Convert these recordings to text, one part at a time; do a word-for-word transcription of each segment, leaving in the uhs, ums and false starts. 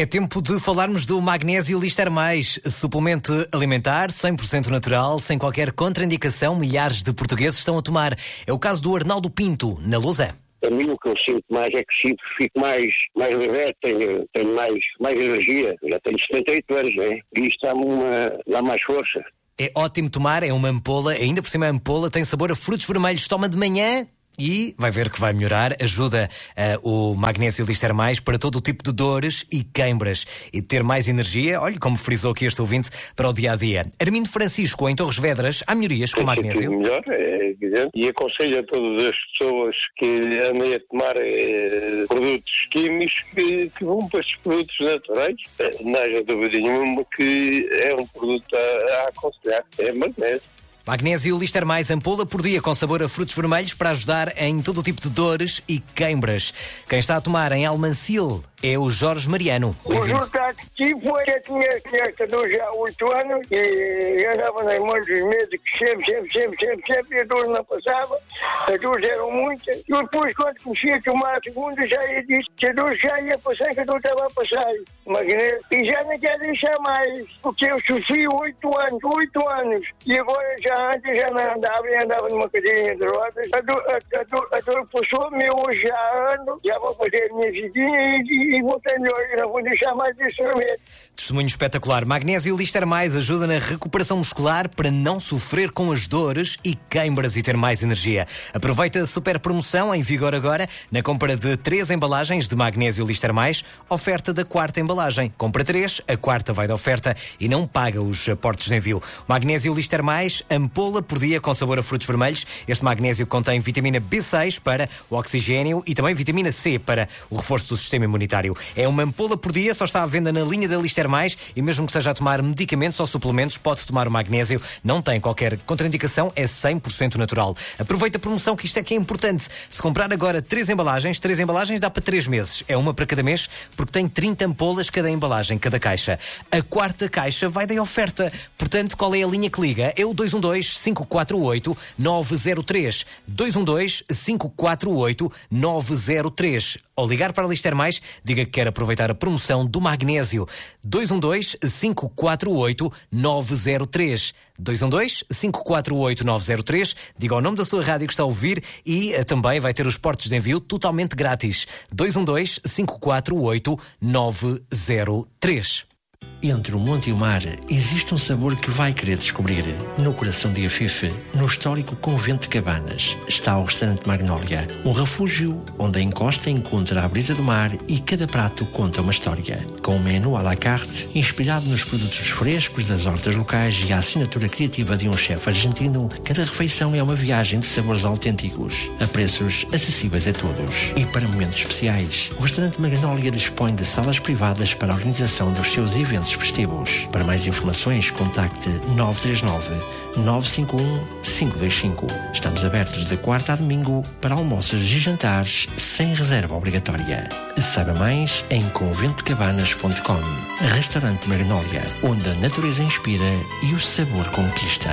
É tempo de falarmos do Magnésio Lister Mais, suplemento alimentar cem por cento natural, sem qualquer contraindicação. Milhares de portugueses estão a tomar. É o caso do Arnaldo Pinto, na Lousã. A mim o que eu sinto mais é que sinto, fico mais, mais leve, tenho, tenho mais, mais energia. Já tenho setenta e oito anos, né? E isto dá-me uma, dá mais força. É ótimo tomar, é uma ampola, ainda por cima a ampola tem sabor a frutos vermelhos. Toma de manhã e vai ver que vai melhorar. Ajuda uh, o Magnésio Lister Mais para todo o tipo de dores e queimbras e ter mais energia. Olha como frisou aqui este ouvinte para o dia-a-dia. Armindo Francisco, em Torres Vedras, há melhorias com o magnésio? Melhor, é evidente. E aconselho a todas as pessoas que andem a tomar eh, produtos químicos que, que vão para estes produtos naturais. Não haja dúvida nenhuma que é um produto a, a aconselhar. É magnésio. Magnésio Lister Mais, ampola por dia com sabor a frutos vermelhos para ajudar em todo o tipo de dores e queimbras. Quem está a tomar em Almancil é o Jorge Mariano. O resultado que tive foi que eu tinha, tinha cador já há oito anos e andava nas mãos dos médicos sempre, sempre, sempre, sempre, sempre, e a dor não passava, as dores eram muitas. E depois, quando comecei a tomar a segunda, já ia dizer que a dor já ia passar, que a dor estava a passar. Magnésio. E já não quero deixar mais, porque eu sofri oito anos, oito anos, e agora já antes já não andava e andava numa cadeirinha de rodas. A dor, a, a dor, a dor passou-me, hoje já ando, já vou fazer a minha vidinha e, e vou ter melhor, e não vou deixar mais esse remédio. Testemunho espetacular. Magnésio Lister Mais ajuda na recuperação muscular para não sofrer com as dores e queimbras e ter mais energia. Aproveita a super promoção em vigor agora na compra de três embalagens de Magnésio Lister Mais, oferta da quarta embalagem. Compra três, a quarta vai de oferta e não paga os aportes de envio. Magnésio Lister Mais, ampola por dia com sabor a frutos vermelhos. Este magnésio contém vitamina B seis para o oxigênio e também vitamina C para o reforço do sistema imunitário. É uma ampola por dia, só está à venda na linha da Lister Mais e mesmo que seja a tomar medicamentos ou suplementos, pode tomar o magnésio. Não tem qualquer contraindicação, é cem por cento natural. Aproveita a promoção, que isto é que é importante. Se comprar agora três embalagens, três embalagens dá para três meses. É uma para cada mês, porque tem trinta ampolas cada embalagem, cada caixa. A quarta caixa vai de oferta. Portanto, qual é a linha que liga? É o dois um dois, cinco quatro oito, nove zero três. dois um dois, cinco quatro oito, nove zero três. Ao ligar para a Lister Mais, diga que quer aproveitar a promoção do magnésio. dois um dois, cinco quatro oito, nove zero três. dois um dois, cinco quatro oito, nove zero três. Diga o nome da sua rádio que está a ouvir e uh, também vai ter os portos de envio totalmente grátis. dois um dois, cinco quatro oito, nove zero três. Entre o monte e o mar, existe um sabor que vai querer descobrir. No coração de Afife, no histórico convento de Cabanas, está o restaurante Magnólia, um refúgio onde a encosta encontra a brisa do mar e cada prato conta uma história. Com um menu à la carte, inspirado nos produtos frescos das hortas locais e a assinatura criativa de um chefe argentino, cada refeição é uma viagem de sabores autênticos, a preços acessíveis a todos. E para momentos especiais, o restaurante Magnólia dispõe de salas privadas para a organização dos seus eventos festivos. Para mais informações, contacte nove três nove, nove cinco um, cinco dois cinco. Estamos abertos de quarta a domingo para almoços e jantares sem reserva obrigatória. Saiba mais em convento cabanas ponto com. Restaurante Magnólia, onde a natureza inspira e o sabor conquista.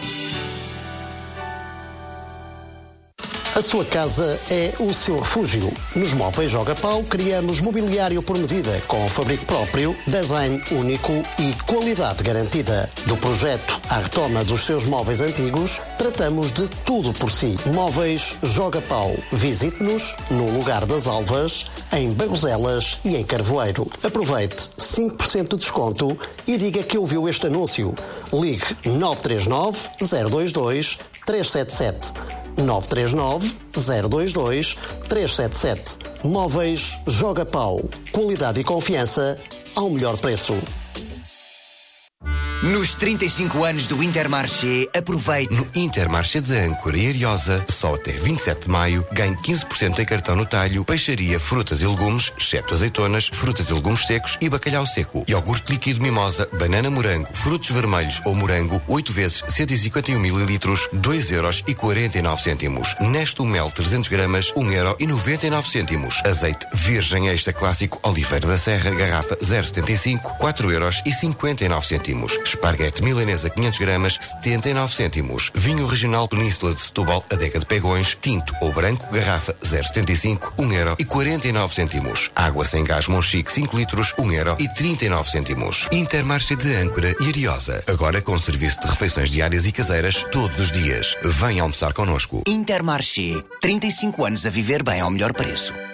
A sua casa é o seu refúgio. Nos Móveis Joga Pau criamos mobiliário por medida, com fabrico próprio, design único e qualidade garantida. Do projeto à retoma dos seus móveis antigos, tratamos de tudo por si. Móveis Joga Pau. Visite-nos no Lugar das Alvas, em Barroselas e em Carvoeiro. Aproveite cinco por cento de desconto e diga que ouviu este anúncio. Ligue nove três nove, zero dois dois, três sete sete. nove três nove, zero dois dois, três sete sete. Móveis Joga Pau. Qualidade e confiança ao melhor preço. Nos trinta e cinco anos do Intermarché, aproveite. No Intermarché de Âncora e Ariosa, só até vinte e sete de maio, ganhe quinze por cento em cartão no talho, peixaria, frutas e legumes, exceto azeitonas, frutas e legumes secos e bacalhau seco. Iogurte líquido mimosa, banana morango, frutos vermelhos ou morango, oito vezes cento e cinquenta e um mililitros, dois euros e quarenta e nove cêntimos. Nestum Mel trezentos gramas, um euro e noventa e nove cêntimos. Azeite virgem extra clássico Oliveira da Serra, garrafa zero vírgula setenta e cinco, quatro euros e cinquenta e nove cêntimos. Esparguete milanesa quinhentos gramas, setenta e nove cêntimos. Vinho regional Península de Setúbal, adega de Pegões, tinto ou branco, garrafa zero vírgula setenta e cinco, um euro e quarenta e nove cêntimos. Água sem gás Monchique cinco litros, um euro e trinta e nove cêntimos. Intermarché de Âncora e Ariosa. Agora com serviço de refeições diárias e caseiras todos os dias. Venha almoçar connosco. Intermarché. trinta e cinco anos a viver bem ao melhor preço.